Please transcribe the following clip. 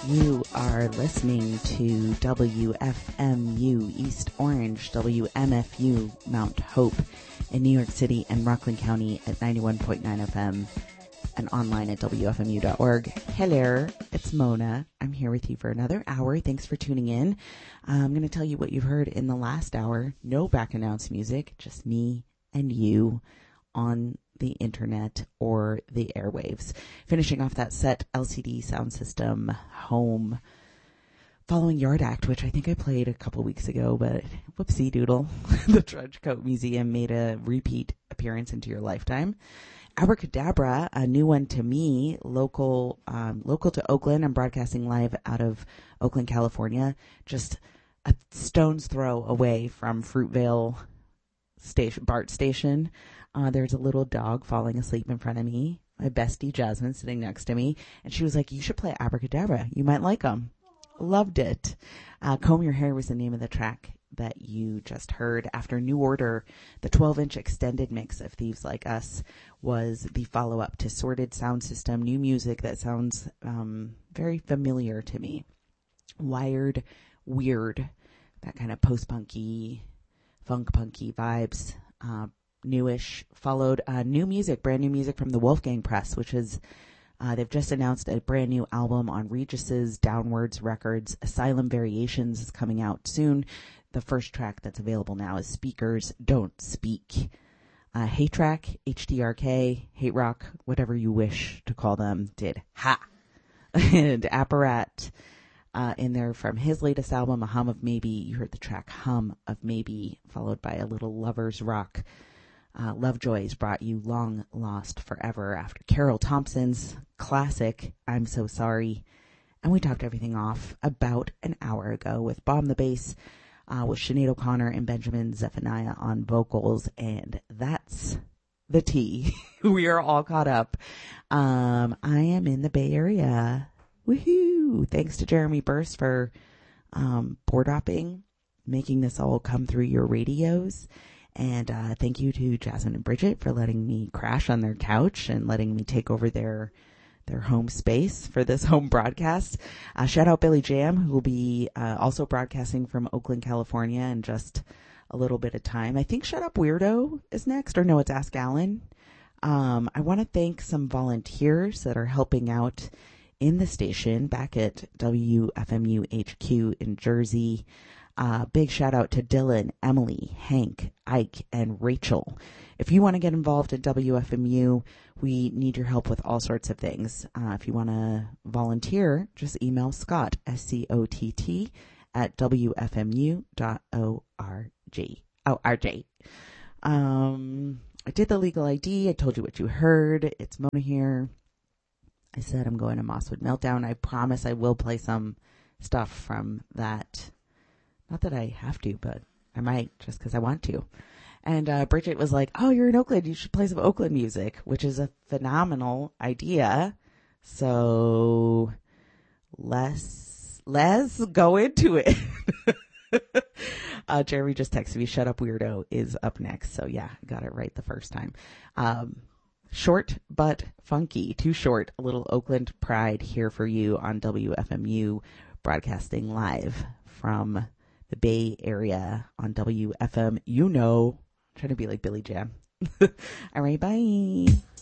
You are listening to WFMU East Orange, WMFU Mount Hope in New York City and Rockland County at 91.9 FM and online at WFMU.org. Hello, it's Mona. I'm here with you for another hour. Thanks for tuning in. I'm going to tell you what you've heard in the last hour. No back announce music, just me and you on the internet or the airwaves. Finishing off that set, LCD Sound System, Home, following Yard Act, which I think I played a couple weeks ago, but whoopsie doodle. The Drudge Coat Museum made a repeat appearance into your lifetime. Abracadabra, a new one to me, local to Oakland. I'm broadcasting live out of Oakland, California, just a stone's throw away from Fruitvale Station, BART Station. There's a little dog falling asleep in front of me. My bestie Jasmine sitting next to me, and she was like, "You should play Abracadabra. You might like them." Loved it. Comb Your Hair was the name of the track that you just heard. After New Order, the 12-inch extended mix of Thieves Like Us was the follow-up to Sorted Sound System, new music that sounds very familiar to me. Wired, Weird, that kind of post-punky, funk-punky vibes. Newish, followed new music, brand new music from the Wolfgang Press, which is they've just announced a brand new album on Regis's Downwards Records. Asylum Variations is coming out soon. The first track that's available now is Speakers Don't Speak. Hate Track, HDRK, Hate Rock, whatever you wish to call them, did Ha! And Apparat in there from his latest album, A Hum of Maybe. You heard the track Hum of Maybe, followed by a little Lovers Rock. Lovejoy's brought you Long Lost Forever after Carol Thompson's classic I'm So Sorry. And we topped everything off about an hour ago with Bomb the Bass, with Sinead O'Connor and Benjamin Zephaniah on vocals. And that's the tea. We are all caught up. I am in the Bay Area. Woohoo! Thanks to Jeremy Burst for board hopping, making this all come through your radios. And thank you to Jasmine and Bridget for letting me crash on their couch and letting me take over their home space for this home broadcast. Shout out Billy Jam, who will be also broadcasting from Oakland, California in just a little bit of time. I think Shut Up Weirdo is next, or no, it's Ask Alan. I want to thank some volunteers that are helping out in the station back at WFMU HQ in Jersey. Big shout out to Dylan, Emily, Hank, Ike, and Rachel. If you want to get involved at WFMU, we need your help with all sorts of things. If you want to volunteer, just email Scott, SCOTT, at WFMU.org. ORG. I did the legal ID. I told you what you heard. It's Mona here. I said I'm going to Mosswood Meltdown. I promise I will play some stuff from that. Not that I have to, but I might just because I want to. And Bridget was like, "Oh, you're in Oakland. You should play some Oakland music," which is a phenomenal idea. So let's go into it. Jeremy just texted me, "Shut Up Weirdo" is up next. So yeah, I got it right the first time. Short but funky. Too short. A little Oakland pride here for you on WFMU, broadcasting live from the Bay Area on WFM. Trying to be like Billy Jam. All right, bye.